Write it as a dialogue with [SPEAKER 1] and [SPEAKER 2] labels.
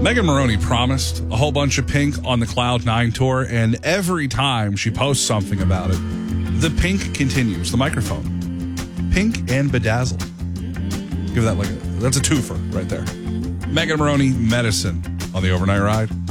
[SPEAKER 1] Megan Moroney promised a whole bunch of Pink on the Cloud 9 tour, and every time she posts something about it, the Pink continues. The microphone. Pink and Bedazzled. Give that that's a twofer right there. Megan Moroney, Medicine on the Overnight Ride.